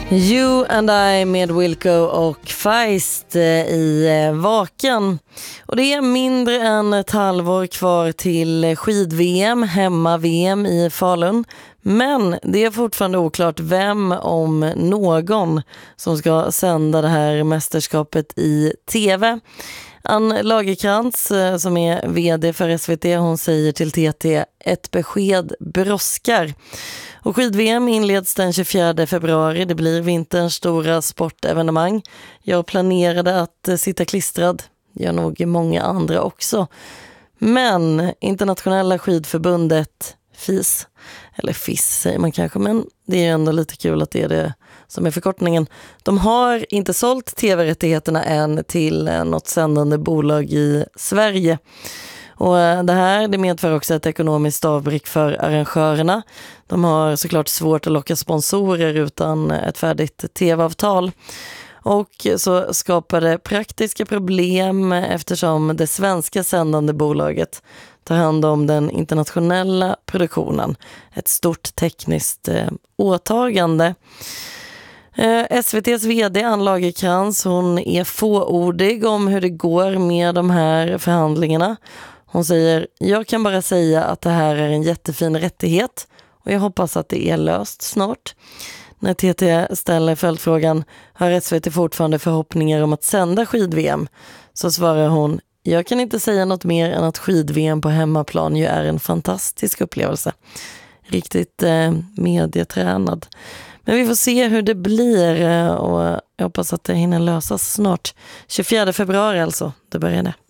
You and I med Wilco och Feist i Vaken. Och det är mindre än ett halvår kvar till skid-VM, hemma-VM i Falun. Men det är fortfarande oklart vem, om någon, som ska sända det här mästerskapet i tv. Ann Lagerkrans, som är vd för SVT, hon säger till TT: ett besked brådskar. Och skid-VM inleds den 24 februari. Det blir vinterns stora sportevenemang. Jag planerade att sitta klistrad. Gör nog många andra också. Men Internationella skidförbundet, FIS, eller FIS säger man kanske, men det är ändå lite kul att det är det som är förkortningen. De har inte sålt tv-rättigheterna än till något sändande bolag i Sverige. Och det medför också ett ekonomiskt avbräck för arrangörerna. De har såklart svårt att locka sponsorer utan ett färdigt tv-avtal. Och så skapar det praktiska problem eftersom det svenska sändande bolaget tar hand om den internationella produktionen. Ett stort tekniskt åtagande. SVT:s vd Ann Lagerkrans, hon är fåordig om hur det går med de här förhandlingarna. Hon säger: jag kan bara säga att det här är en jättefin rättighet och jag hoppas att det är löst snart. När TT ställer följdfrågan: har SVT fortfarande förhoppningar om att sända skid-VM? Så svarar hon: jag kan inte säga något mer än att skid-VM på hemmaplan ju är en fantastisk upplevelse. Riktigt medietränad. Men vi får se hur det blir och jag hoppas att det hinner lösas snart. 24 februari alltså, det börjar det.